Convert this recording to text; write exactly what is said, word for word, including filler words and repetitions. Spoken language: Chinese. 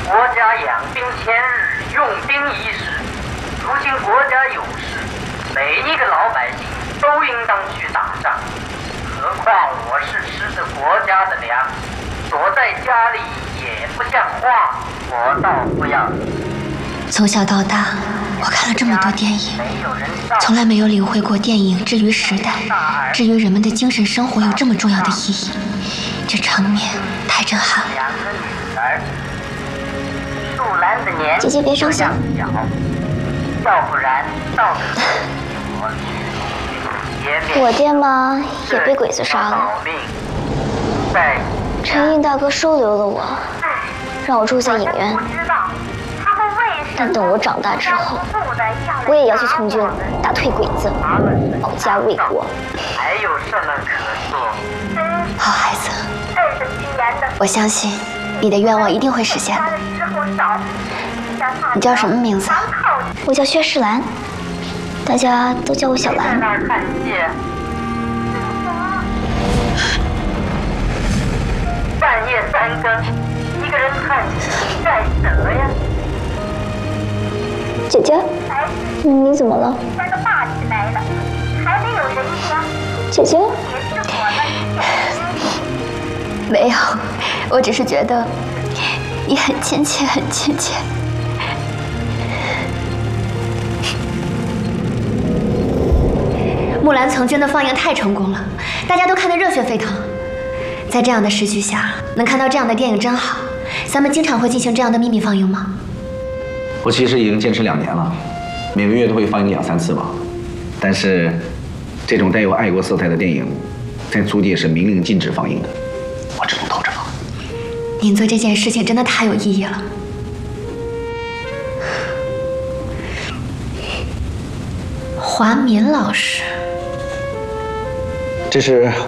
国家养兵千日，用兵一时。如今国家有事，每一个老百姓都应当去打仗。何况我是吃着国家的粮，躲在家里也不像话。我倒不要。 从小到大，我看了这么多电影，从来没有领会过电影至于时代、至于人们的精神生活有这么重要的意义。这场面太震撼了。 两个女儿，树兰的年纪姐姐别伤心， 要不然到底我去。 我爹妈也被鬼子杀了，陈毅大哥收留了我，让我住在影院。但等我长大之后，我也要去从军，打退鬼子，保家卫国。 还有什么可做？ 好孩子，我相信你的愿望一定会实现的。你叫什么名字？我叫薛世兰，大家都叫我小兰。 半夜三更，一个人看戏干什么呀？ 姐姐，你怎么了？ 三个大起来了，还没有人家。 姐姐， 也是我们。 没有，我只是觉得你很亲切，很亲切。木兰从军的放映太成功了，大家都看得热血沸腾。在这样的时局下，能看到这样的电影真好。咱们经常会进行这样的秘密放映吗？ 我其实已经坚持两年了，每个月都会放映两三次吧。但是，这种带有爱国色彩的电影，在租界是明令禁止放映的，我只能偷着放。 您做这件事情真的太有意义了。华民老师， 这是